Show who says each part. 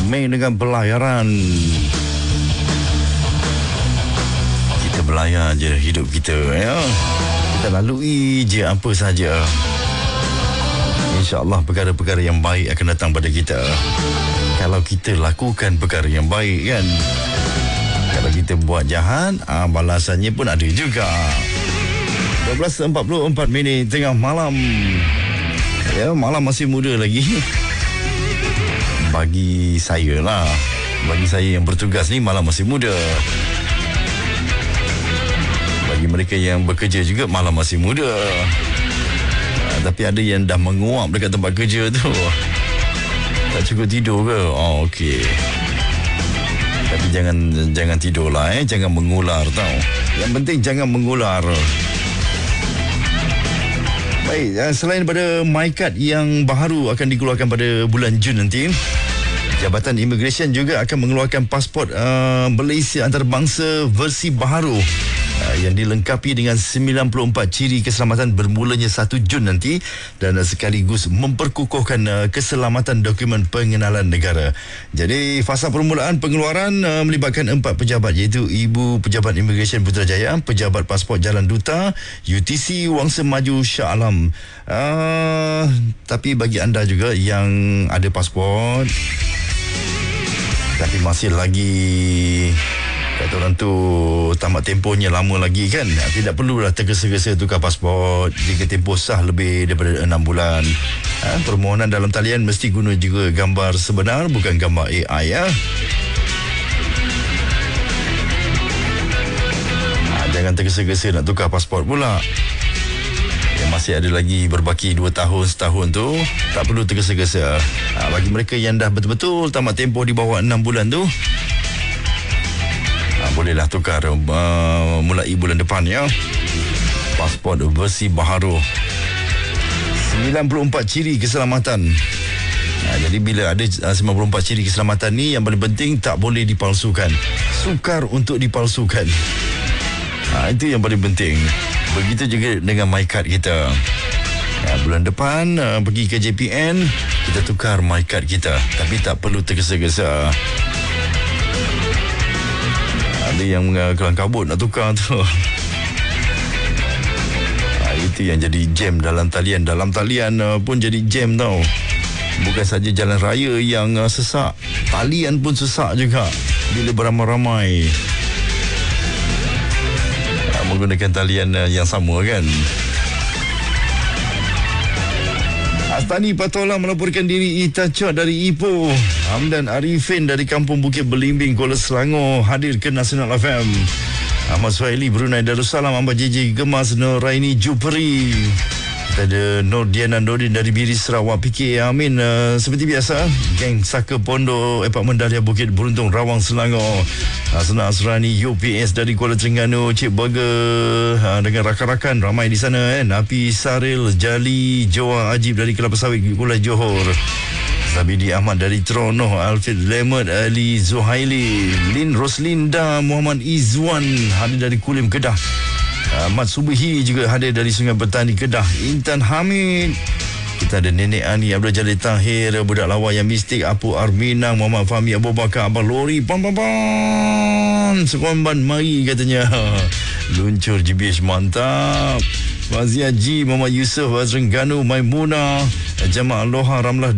Speaker 1: main dengan pelayaran. Kita belayar je hidup kita, ya. Kita lalui je apa saja. InsyaAllah perkara-perkara yang baik akan datang pada kita kalau kita lakukan perkara yang baik, kan. Kalau kita buat jahat, balasannya pun ada juga. 12.44 tengah malam. Ya, malam masih muda lagi. Bagi saya lah, bagi saya yang bertugas ni, malam masih muda. Bagi mereka yang bekerja juga, malam masih muda. Tapi ada yang dah menguap dekat tempat kerja tu. Tak cukup tidur ke? Oh, okey. Tapi jangan tidurlah, jangan mengular tau. Yang penting jangan mengular. Baik, selain daripada MyKad yang baharu akan dikeluarkan pada bulan Jun nanti, Jabatan Immigration juga akan mengeluarkan pasport Malaysia antarabangsa versi baharu yang dilengkapi dengan 94 ciri keselamatan bermulanya 1 Jun nanti, dan sekaligus memperkukuhkan keselamatan dokumen pengenalan negara. Jadi fasa permulaan pengeluaran melibatkan 4 pejabat, iaitu Ibu Pejabat Immigration Putrajaya, Pejabat Pasport Jalan Duta, UTC Wangsa Maju Shah Alam. Tapi bagi anda juga yang ada pasport tapi masih lagi, kata orang tu, tamat tempohnya lama lagi, kan, tidak perlulah tergesa-gesa tukar pasport jika tempoh sah lebih daripada 6 bulan. Permohonan dalam talian mesti guna juga gambar sebenar, bukan gambar AI, ya. Jangan tergesa-gesa nak tukar pasport pula. Yang masih ada lagi berbaki 2 tahun, setahun tu, tak perlu tergesa-gesa. Bagi mereka yang dah betul-betul tamat tempoh di bawah 6 bulan tu, bolehlah tukar mulai bulan depan, ya. Pasport versi baharu, 94 ciri keselamatan. Jadi bila ada 94 ciri keselamatan ni, yang paling penting tak boleh dipalsukan. Sukar untuk dipalsukan. Itu yang paling penting. Begitu juga dengan MyKad kita. Bulan depan pergi ke JPN, kita tukar MyKad kita, tapi tak perlu tergesa-gesa. Ada yang kelang kabut nak tukar tu. Itu yang jadi jam dalam talian. Dalam talian pun jadi jam tau. Bukan saja jalan raya yang sesak, talian pun sesak juga bila beramai-ramai menggunakan talian yang sama, kan. Astani Patola melaporkan diri, Ita Chot dari Ipoh, Hamdan Arifin dari Kampung Bukit Belimbing, Kuala Selangor hadir ke Nasional FM. Ahmad Suhaili Brunei Darussalam, Amba JJ Gemas, Noraini Juperi. Kita ada Nur Diana Nordin dari Biri Sarawak, PK Amin. Seperti biasa, geng Saka Pondok Apartmen Dahlia Bukit Beruntung Rawang Selangor, Hasna Asrani UPS dari Kuala Terengganu, Cik Burger dengan rakan-rakan ramai di sana, Napi Saril Jali Joa Ajib dari Kelapa Sawit Kuala Johor, Zabidi Ahmad dari Tronoh, Alfred Lemet Ali Zuhaili, Lin Roslinda Muhammad Izwan hadir dari Kulim Kedah, Ahmad Subihi juga hadir dari Sungai Petani Kedah, Intan Hamid. Kita ada Nenek Ani, Abdul Jalil Tahir, Budak Lawa yang Mistik, Apu Arminang, Muhammad Fahmi Abu Bakar, Abang Lori, Sekomban mari katanya. Luncur GBH mantap. Fazia Ji, Muhammad Yusof, Azrengganu, Maimunah, Jamaah Aloha Ramlah